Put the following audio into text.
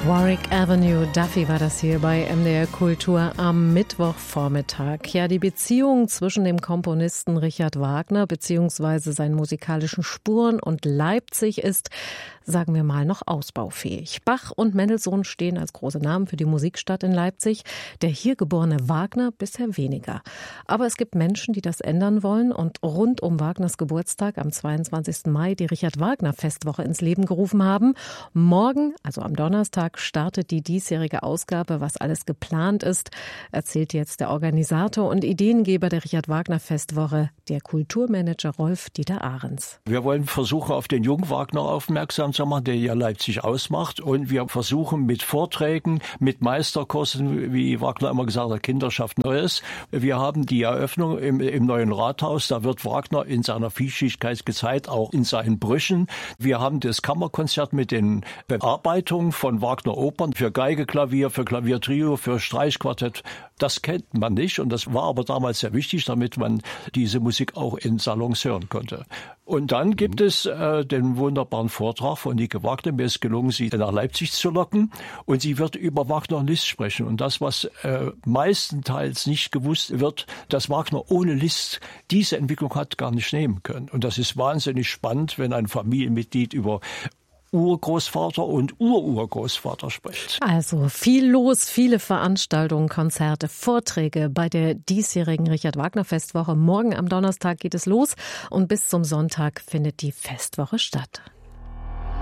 Warwick Avenue, Duffy war das hier bei MDR Kultur am Mittwochvormittag. Ja, die Beziehung zwischen dem Komponisten Richard Wagner bzw. seinen musikalischen Spuren und Leipzig ist, sagen wir mal, noch ausbaufähig. Bach und Mendelssohn stehen als große Namen für die Musikstadt in Leipzig. Der hier geborene Wagner bisher weniger. Aber es gibt Menschen, die das ändern wollen und rund um Wagners Geburtstag am 22. Mai die Richard-Wagner-Festwoche ins Leben gerufen haben. Morgen, also am Donnerstag, startet die diesjährige Ausgabe. Was alles geplant ist, erzählt jetzt der Organisator und Ideengeber der Richard-Wagner-Festwoche, der Kulturmanager Rolf-Dieter Ahrens. Wir wollen versuchen, auf den jungen Wagner aufmerksam zu machen, der ja Leipzig ausmacht. Und wir versuchen mit Vorträgen, mit Meisterkursen, wie Wagner immer gesagt hat, Kinder schafft Neues. Wir haben die Eröffnung im neuen Rathaus. Da wird Wagner in seiner Vielschichtigkeit gezeigt, auch in seinen Brüchen. Wir haben das Kammerkonzert mit den Bearbeitungen von Wagner-Opern für Geige, Klavier, für Klaviertrio, für Streichquartett. Das kennt man nicht und das war aber damals sehr wichtig, damit man diese Musik auch in Salons hören konnte. Und dann gibt es den wunderbaren Vortrag von Nike Wagner. Mir ist gelungen, sie nach Leipzig zu locken. Und sie wird über Wagner und Liszt sprechen. Und das, was meistenteils nicht gewusst wird, dass Wagner ohne Liszt diese Entwicklung hat gar nicht nehmen können. Und das ist wahnsinnig spannend, wenn ein Familienmitglied über Urgroßvater und Ururgroßvater spricht. Also viel los, viele Veranstaltungen, Konzerte, Vorträge bei der diesjährigen Richard-Wagner-Festwoche. Morgen am Donnerstag geht es los und bis zum Sonntag findet die Festwoche statt.